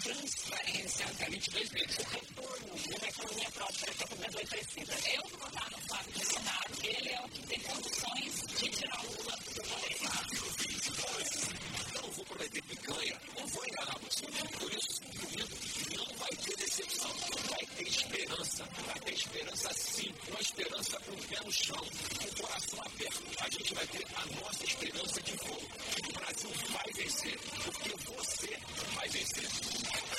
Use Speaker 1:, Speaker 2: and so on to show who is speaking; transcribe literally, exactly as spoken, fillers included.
Speaker 1: transparência há vinte e dois meses. O retorno de uma economia próspera que é adoecida. Eu vou votar no Flávio Bolsonaro, ele é o que tem condições de tirar o Lula do poder.
Speaker 2: Não vou prometer picanha, não vou enganar você. Por isso, comigo, não vai ter decepção, vai ter esperança. Vai ter esperança sim, uma esperança com o pé no chão, com o coração aberto. A gente vai ter a nossa esperança de volta. O Brasil vai vencer, porque você vai vencer.